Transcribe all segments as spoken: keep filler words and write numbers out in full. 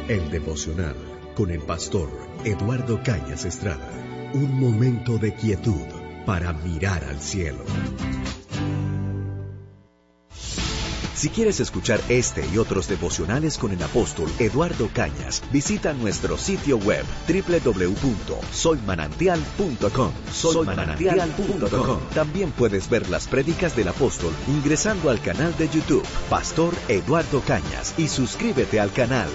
El devocional con el pastor Eduardo Cañas Estrada. Un momento de quietud para mirar al cielo. Si quieres escuchar este y otros devocionales con el apóstol Eduardo Cañas, visita nuestro sitio web doble u doble u doble u punto soy manantial punto com. soy manantial punto com. También puedes ver las prédicas del apóstol ingresando al canal de YouTube Pastor Eduardo Cañas y suscríbete al canal.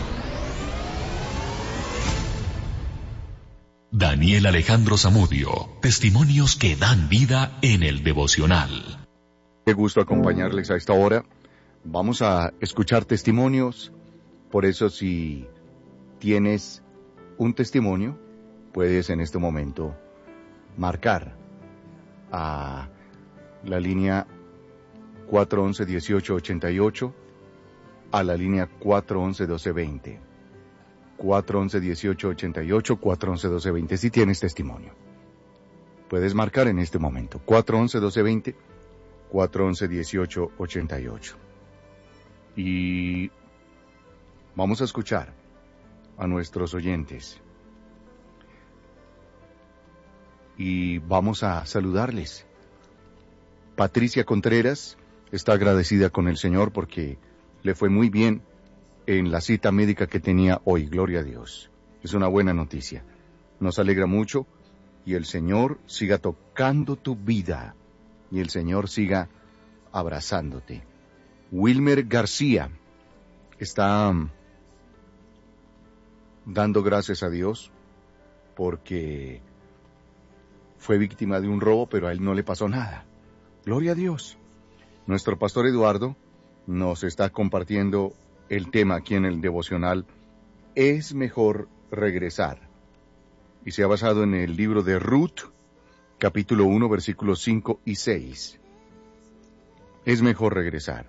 Daniel Alejandro Zamudio, testimonios que dan vida en el devocional. Qué gusto acompañarles a esta hora. Vamos a escuchar testimonios. Por eso, si tienes un testimonio, puedes en este momento marcar a la línea cuatro once, dieciocho ochenta y ocho, a la línea cuatro once, doce veinte. cuatro once, dieciocho ochenta y ocho, cuatro once, doce veinte, si tienes testimonio. Puedes marcar en este momento, cuatro once, doce veinte, cuatro once, dieciocho ochenta y ocho. Y vamos a escuchar a nuestros oyentes. Y vamos a saludarles. Patricia Contreras está agradecida con el Señor porque le fue muy bien en la cita médica que tenía hoy. Gloria a Dios. Es una buena noticia. Nos alegra mucho y el Señor siga tocando tu vida. Y el Señor siga abrazándote. Wilmer García está um, dando gracias a Dios porque fue víctima de un robo, pero a él no le pasó nada. Gloria a Dios. Nuestro pastor Eduardo nos está compartiendo el tema aquí en el devocional. Es mejor regresar. Y se ha basado en el libro de Ruth, capítulo uno, versículos cinco y seis. Es mejor regresar.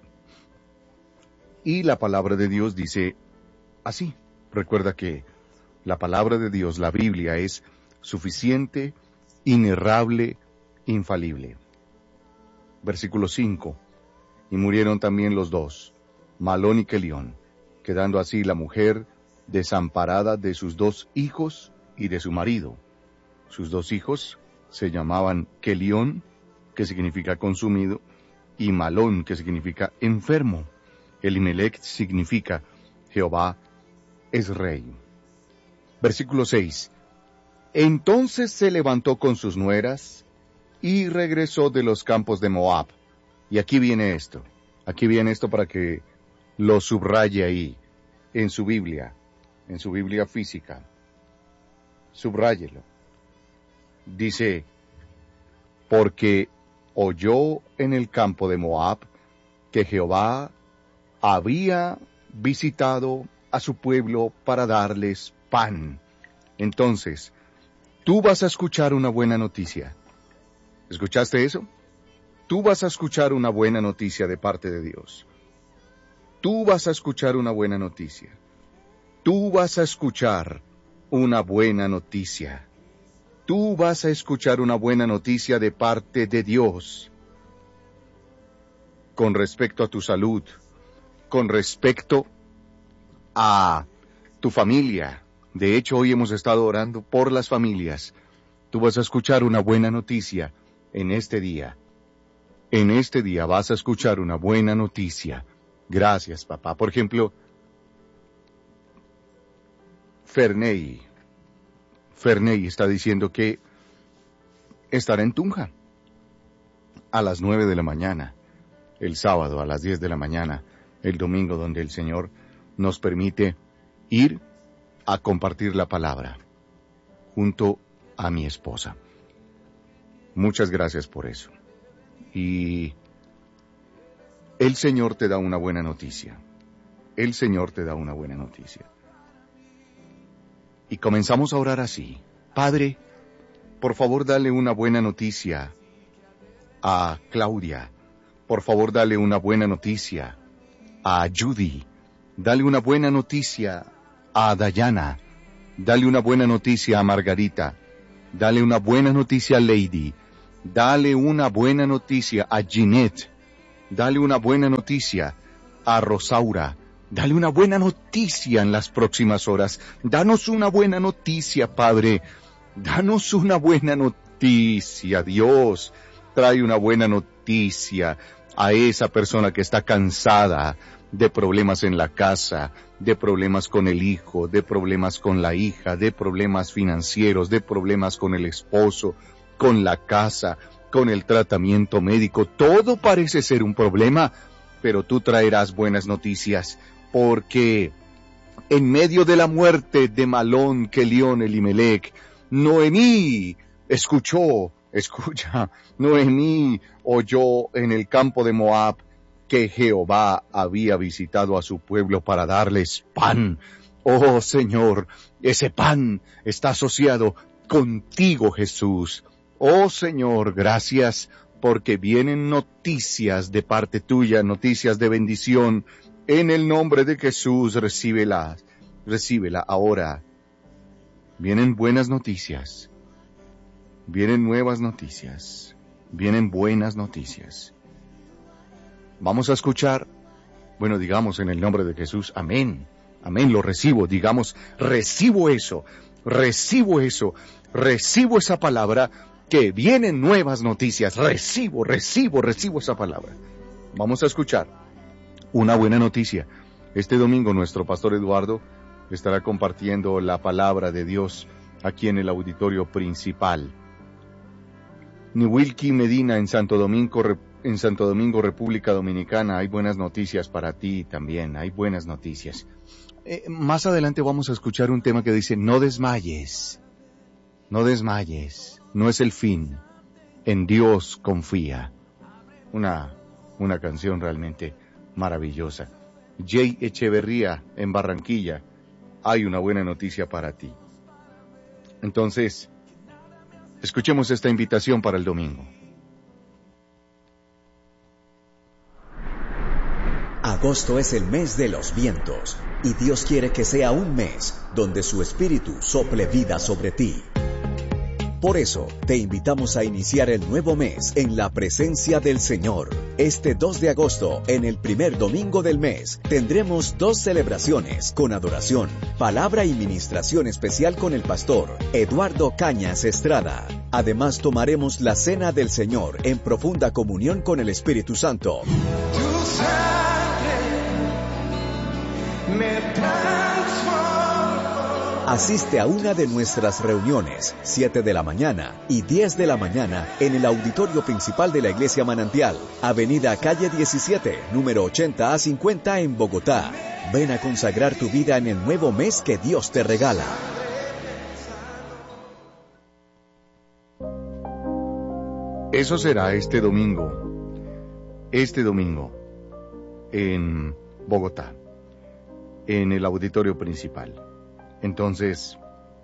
Y la palabra de Dios dice así. Recuerda que la palabra de Dios, la Biblia, es suficiente, inerrable, infalible. Versículo cinco. Y murieron también los dos, Malón y Kelión, quedando así la mujer desamparada de sus dos hijos y de su marido. Sus dos hijos se llamaban Kelión, que significa consumido, y Malón, que significa enfermo. Elimelech significa Jehová es rey. Versículo seis. Entonces se levantó con sus nueras y regresó de los campos de Moab. Y aquí viene esto. Aquí viene esto para que lo subraye ahí, en su Biblia, en su Biblia física. Subráyelo. Dice, porque oyó en el campo de Moab que Jehová había visitado a su pueblo para darles pan. Entonces, tú vas a escuchar una buena noticia. ¿Escuchaste eso? Tú vas a escuchar una buena noticia de parte de Dios. Tú vas a escuchar una buena noticia. Tú vas a escuchar una buena noticia. Tú vas a escuchar una buena noticia de parte de Dios. Con respecto a tu salud, con respecto a tu familia. De hecho, hoy hemos estado orando por las familias. Tú vas a escuchar una buena noticia en este día. En este día vas a escuchar una buena noticia. Gracias, papá. Por ejemplo, Ferney. Ferney está diciendo que estará en Tunja a las nueve de la mañana, el sábado a las diez de la mañana, el domingo donde el Señor nos permite ir a compartir la palabra junto a mi esposa. Muchas gracias por eso. Y el Señor te da una buena noticia. El Señor te da una buena noticia. Y comenzamos a orar así. Padre, por favor dale una buena noticia a Claudia. Por favor dale una buena noticia a Judy. Dale una buena noticia a Dayana. Dale una buena noticia a Margarita. Dale una buena noticia a Lady. Dale una buena noticia a Ginette. Dale una buena noticia a Rosaura. Dale una buena noticia en las próximas horas. Danos una buena noticia, Padre. Danos una buena noticia, Dios. Trae una buena noticia a esa persona que está cansada de problemas en la casa, de problemas con el hijo, de problemas con la hija, de problemas financieros, de problemas con el esposo, con la casa, con el tratamiento médico. Todo parece ser un problema, pero tú traerás buenas noticias, porque en medio de la muerte de Malón, Kelión, Elimelech, Noemí escuchó, escucha, Noemí oyó en el campo de Moab que Jehová había visitado a su pueblo para darles pan. Oh Señor, ese pan está asociado contigo, Jesús. Oh Señor, gracias, porque vienen noticias de parte tuya, noticias de bendición. En el nombre de Jesús, recíbela, recíbela ahora. Vienen buenas noticias, vienen nuevas noticias, vienen buenas noticias. Vamos a escuchar, bueno, digamos en el nombre de Jesús, amén, amén, lo recibo, digamos, recibo eso, recibo eso, recibo esa palabra, que vienen nuevas noticias, recibo, recibo, recibo esa palabra. Vamos a escuchar una buena noticia. Este domingo nuestro pastor Eduardo estará compartiendo la palabra de Dios aquí en el auditorio principal. Niwilki Medina en Santo Domingo, en Santo Domingo, República Dominicana, hay buenas noticias para ti también, hay buenas noticias. Eh, más adelante vamos a escuchar un tema que dice, no desmayes, no desmayes. No es el fin, en Dios confía. Una, una canción realmente maravillosa. Jay Echeverría en Barranquilla, hay una buena noticia para ti. Entonces, escuchemos esta invitación para el domingo. Agosto es el mes de los vientos, y Dios quiere que sea un mes donde su espíritu sople vida sobre ti. Por eso, te invitamos a iniciar el nuevo mes en la presencia del Señor. Este dos de agosto, en el primer domingo del mes, tendremos dos celebraciones con adoración, palabra y ministración especial con el pastor Eduardo Cañas Estrada. Además, tomaremos la cena del Señor en profunda comunión con el Espíritu Santo. Tu sangre me transforma. Asiste a una de nuestras reuniones, siete de la mañana y diez de la mañana, en el auditorio principal de la Iglesia Manantial, Avenida Calle diecisiete, número ochenta a cincuenta en Bogotá. Ven a consagrar tu vida en el nuevo mes que Dios te regala. Eso será este domingo, este domingo, en Bogotá, en el auditorio principal. Entonces,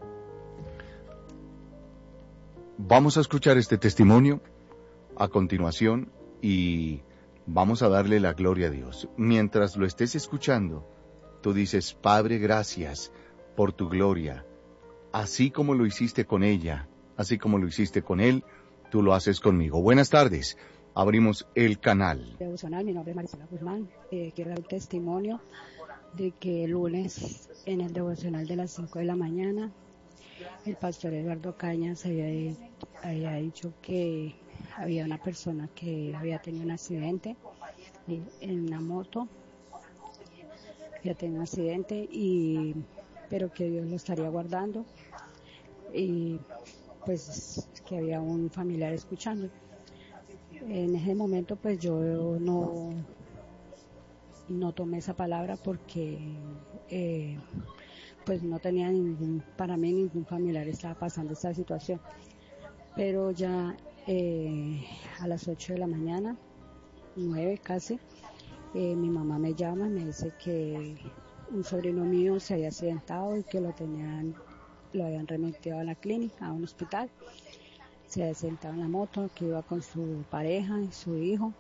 vamos a escuchar este testimonio a continuación y vamos a darle la gloria a Dios. Mientras lo estés escuchando, tú dices, Padre, gracias por tu gloria. Así como lo hiciste con ella, así como lo hiciste con él, tú lo haces conmigo. Buenas tardes, abrimos el canal. Devocional, mi nombre es Marisela Guzmán, eh, quiero dar un testimonio de que el lunes en el devocional de las cinco de la mañana el pastor Eduardo Cañas había, había dicho que había una persona que había tenido un accidente en una moto, había tenido un accidente y pero que Dios lo estaría guardando y pues que había un familiar escuchando. En ese momento pues yo no no tomé esa palabra porque eh, pues no tenía ningún, para mí ningún familiar estaba pasando esta situación, pero ya eh, a las ocho de la mañana, nueve casi, eh, mi mamá me llama y me dice que un sobrino mío se había accidentado y que lo tenían, lo habían remitido a la clínica, a un hospital. Se había accidentado en la moto, que iba con su pareja y su hijo.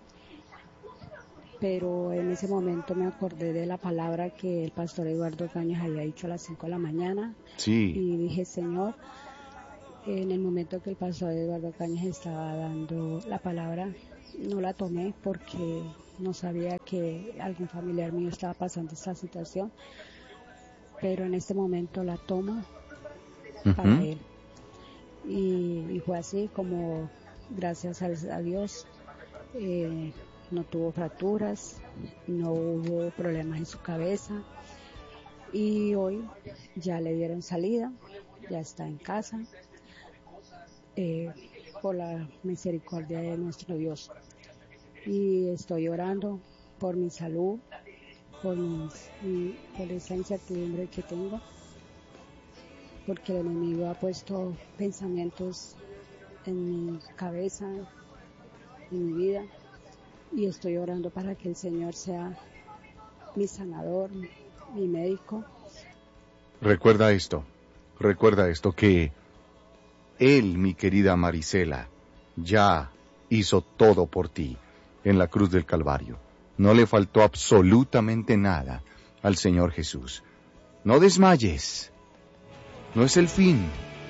Pero en ese momento me acordé de la palabra que el pastor Eduardo Cañas había dicho a las cinco de la mañana. Sí. Y dije, Señor, en el momento que el pastor Eduardo Cañas estaba dando la palabra, no la tomé porque no sabía que algún familiar mío estaba pasando esta situación, pero en este momento la tomo uh-huh. para él. Y, y fue así como, gracias a, a Dios, eh, no tuvo fracturas, no hubo problemas en su cabeza, y hoy ya le dieron salida, ya está en casa, eh, por la misericordia de nuestro Dios. Y estoy orando por mi salud, por, mis, mi, por esa incertidumbre que tengo, porque el enemigo ha puesto pensamientos en mi cabeza, en mi vida, y estoy orando para que el Señor sea mi sanador, mi médico. Recuerda esto, recuerda esto, que Él, mi querida Marisela, ya hizo todo por ti en la cruz del Calvario. No le faltó absolutamente nada al Señor Jesús. No desmayes. No es el fin.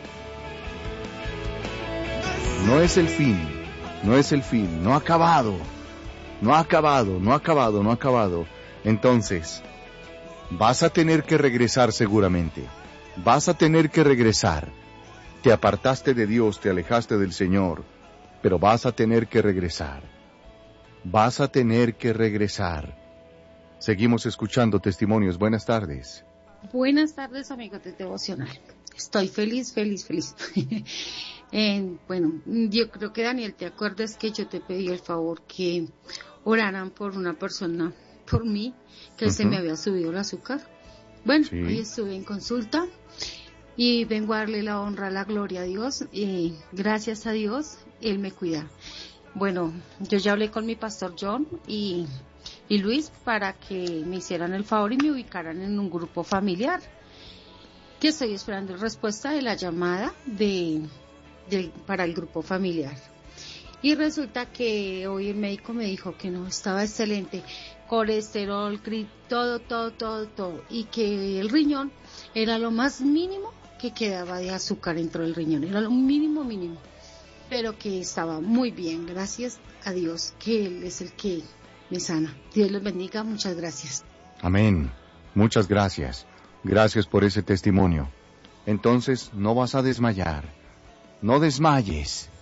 No es el fin. No es el fin. No ha acabado. No ha acabado, no ha acabado, no ha acabado. Entonces, vas a tener que regresar seguramente. Vas a tener que regresar. Te apartaste de Dios, te alejaste del Señor, pero vas a tener que regresar. Vas a tener que regresar. Seguimos escuchando testimonios. Buenas tardes. Buenas tardes, amigos de Devocional. Estoy feliz, feliz, feliz. eh, bueno, yo creo que, Daniel, ¿te acuerdas que yo te pedí el favor que oraran por una persona, por mí, que uh-huh. se me había subido el azúcar? Bueno, sí. Hoy estuve en consulta y vengo a darle la honra, la gloria a Dios, y gracias a Dios, Él me cuida. Bueno, yo ya hablé con mi pastor John y, y Luis para que me hicieran el favor y me ubicaran en un grupo familiar. Que estoy esperando respuesta de la llamada de, de para el grupo familiar. Y resulta que hoy el médico me dijo que no, estaba excelente, colesterol, todo, todo, todo, todo, y que el riñón era lo más mínimo que quedaba de azúcar dentro del riñón, era lo mínimo, mínimo. Pero que estaba muy bien, gracias a Dios, que Él es el que me sana. Dios los bendiga, muchas gracias. Amén, muchas gracias, gracias por ese testimonio. Entonces no vas a desmayar, no desmayes,